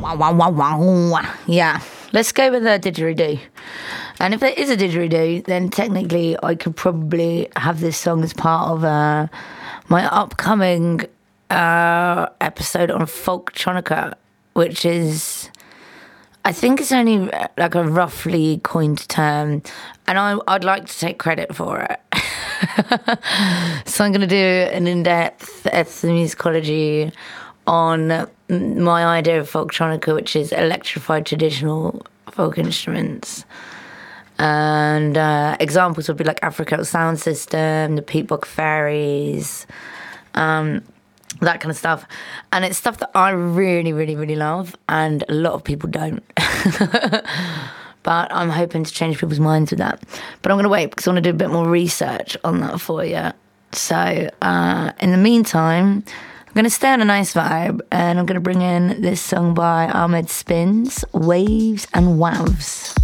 Yeah, let's go with a didgeridoo. And if there is a didgeridoo, then technically I could probably have this song as part of my upcoming episode on Folktronica, which is, I think it's only like a roughly coined term, and I'd like to take credit for it. So I'm going to do an in-depth ethnomusicology on my idea of Folktronica, which is electrified traditional folk instruments. And examples would be like Africa Sound System, the Peatbog Fairies, that kind of stuff. And it's stuff that I really, really, really love, and a lot of people don't. But I'm hoping to change people's minds with that. But I'm going to wait because I want to do a bit more research on that for you. So in the meantime, I'm going to stay on a nice vibe, and I'm going to bring in this song by Ahmed Spins, Waves and Wavs.